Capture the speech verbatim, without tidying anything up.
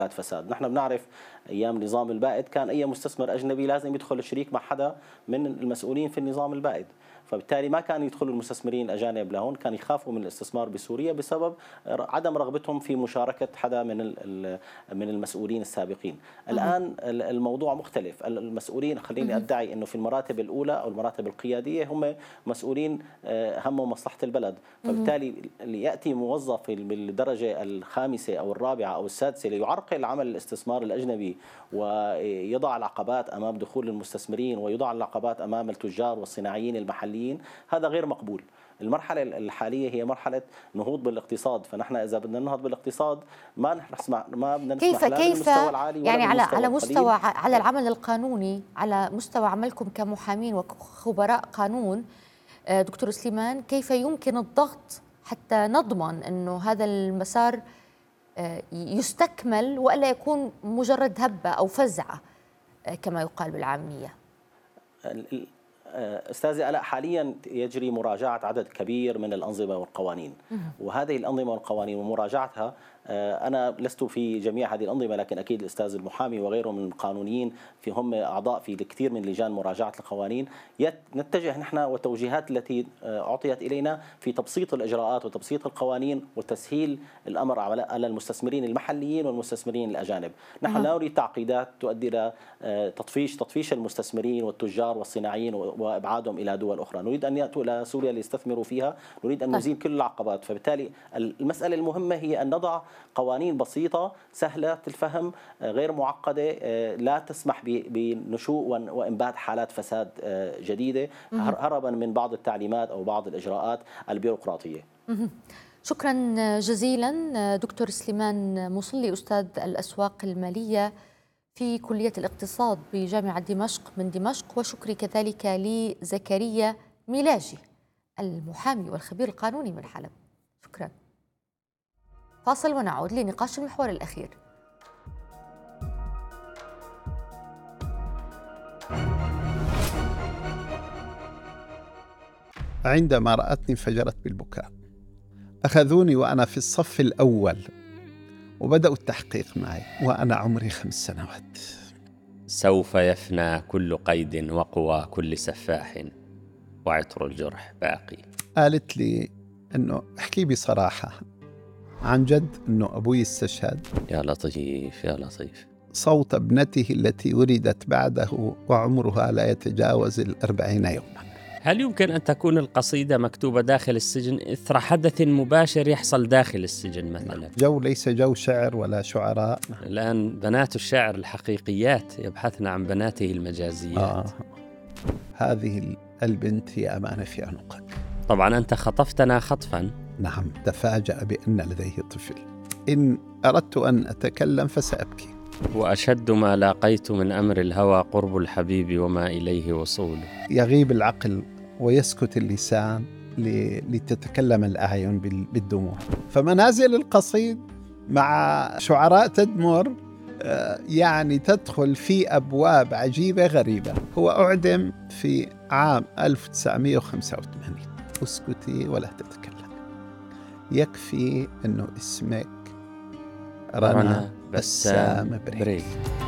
فساد. نحن بنعرف ايام نظام البائد كان اي مستثمر اجنبي لازم يدخل شريك مع حدا من المسؤولين في النظام البائد، فبالتالي ما كان يدخلوا المستثمرين الاجانب لهون، كان يخافوا من الاستثمار بسوريا بسبب عدم رغبتهم في مشاركه حدا من من المسؤولين السابقين. الان الموضوع مختلف، المسؤولين خليني ادعي انه في المراتب الاولى او المراتب القياديه هم مسؤولين همهم مصلحه البلد، فبالتالي اللي ياتي موظف بالدرجه الخامسه او الرابعه او السادسه ليعرقل عمل الاستثمار الاجنبي ويضع العقبات امام دخول المستثمرين ويضع العقبات امام التجار والصناعيين المحليين، هذا غير مقبول. المرحلة الحالية هي مرحلة نهوض بالاقتصاد، فنحن إذا بدنا ننهض بالاقتصاد ما نسمع ما بدنا نسمح كيف لا كيف بالمستوى العالي ولا يعني على على القليل. مستوى على العمل القانوني، على مستوى عملكم كمحامين وخبراء قانون دكتور سليمان، كيف يمكن الضغط حتى نضمن أنه هذا المسار يستكمل وألا يكون مجرد هبة أو فزعة كما يقال بالعامية؟ أستاذي آلاء، حاليا يجري مراجعة عدد كبير من الأنظمة والقوانين، وهذه الأنظمة والقوانين ومراجعتها أنا لست في جميع هذه الأنظمة، لكن أكيد الأستاذ المحامي وغيره من القانونيين في هم أعضاء في الكثير من لجان مراجعة القوانين. نتجه نحن والتوجيهات التي أعطيت إلينا في تبسيط الإجراءات وتبسيط القوانين وتسهيل الأمر على المستثمرين المحليين والمستثمرين الأجانب. نحن لا نريد تعقيدات تؤدي إلى تطفيش تطفيش المستثمرين والتجار والصناعيين وإبعادهم إلى دول أخرى. نريد أن يأتوا إلى سوريا ليستثمروا فيها، نريد أن نزيل كل العقبات. فبالتالي المسألة المهمة هي أن نضع قوانين بسيطة سهلة الفهم غير معقدة، لا تسمح بنشوء وإنبات حالات فساد جديدة هربا من بعض التعليمات أو بعض الإجراءات البيروقراطية. شكرا جزيلا دكتور سليمان مصلي، أستاذ الأسواق المالية في كلية الاقتصاد بجامعة دمشق من دمشق، وشكري كذلك لزكريا ميلاجي المحامي والخبير القانوني من حلب. شكرا. فاصل ونعود لنقاش المحور الأخير. عندما رأتني فجرت بالبكاء، أخذوني وأنا في الصف الأول وبدأوا التحقيق معي وأنا عمري خمس سنوات. سوف يفنى كل قيد وقوى كل سفاح وعطر الجرح باقي. قالت لي أنه احكي بصراحة عن جد أنه أبوي استشهد. يا لطيف يا لطيف. صوت ابنته التي ولدت بعده وعمرها لا يتجاوز الأربعين يوما. هل يمكن أن تكون القصيدة مكتوبة داخل السجن إثر حدث مباشر يحصل داخل السجن مثلا؟ جو ليس جو شعر ولا شعراء. الآن بنات الشاعر الحقيقيات يبحثن عن بناته المجازيات. آه. هذه البنت هي أمانة في عنقك. طبعا أنت خطفتنا خطفا. نعم، تفاجأ بأن لديه طفل. إن أردت أن أتكلم فسأبكي. وأشد ما لاقيت من أمر الهوى قرب الحبيب وما إليه وصول. يغيب العقل ويسكت اللسان لتتكلم الأعين بالدموع. فمنازل القصيد مع شعراء تدمر يعني تدخل في أبواب عجيبة غريبة. هو أعدم في عام ألف وتسعمائة وخمسة وثمانين. اسكتي ولا تتكلم، يكفي أنه اسمك رنا بسام بريك.